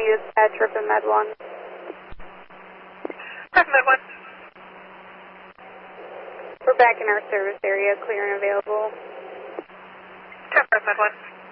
County Dispatch, Ripon Med 1. Ripon Med 1. We're back in our service area, clear and available. Ripon Med 1.